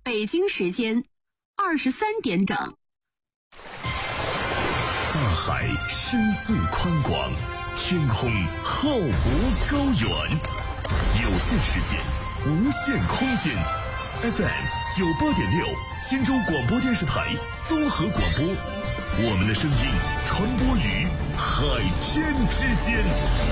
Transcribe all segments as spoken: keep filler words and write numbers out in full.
北京时间二十三点整。 大海深邃宽广，天空浩博高远，有限时间，无限空间。F M 九八点六，荆州广播电视台综合广播，我们的声音传播于海天之间。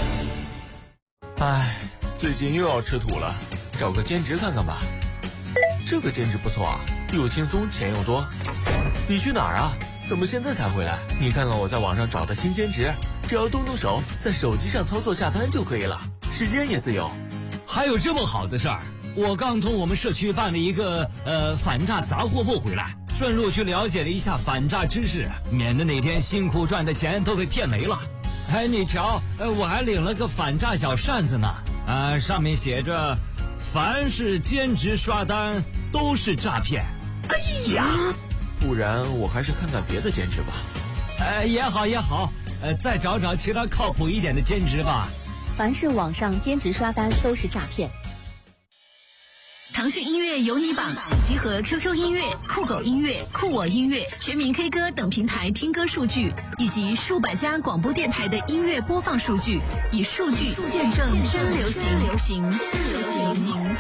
唉，最近又要吃土了，找个兼职看看吧。这个兼职不错啊，又轻松钱又多。你去哪儿啊？怎么现在才回来？你看看我在网上找的新兼职，只要动动手，在手机上操作下单就可以了，时间也自由。 还有这么好的事儿？我刚从我们社区办了一个呃反诈杂货部回来，顺路去了解了一下反诈知识，免得哪天辛苦赚的钱都被骗没了。哎，你瞧，呃，我还领了个反诈小扇子呢，啊、呃，上面写着，凡是兼职刷单都是诈骗。 哎呀，不然我还是看看别的兼职吧。 呃，也好也好，呃，再找找其他靠谱一点的兼职吧。 凡是网上兼职刷单都是诈骗。 腾讯音乐有你榜集合 Q Q 音乐、酷狗音乐、酷我音乐、全民 K 歌等平台听歌数据，以及数百家广播电台的音乐播放数据，以数据见证真流行。流行，真流行。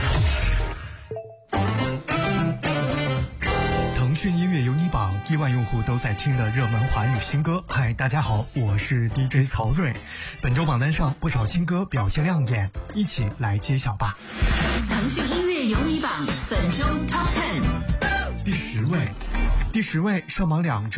腾讯音乐有你榜，亿万用户都在听的热门华语新歌。嗨，大家好，我是 D J 曹睿。本周榜单上不少新歌表现亮眼，一起来揭晓吧。 腾讯音乐有你榜本周 Top Ten 第十位，第十位上榜两周。